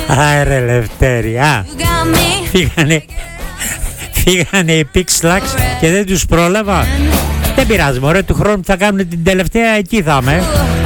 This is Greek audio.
Άρα Λευτέρη, φύγανε οι Pixlax και δεν τους πρόλαβα. Δεν πειράζει μωρέ, του χρόνου που θα κάνουν την τελευταία εκεί θα είμαι.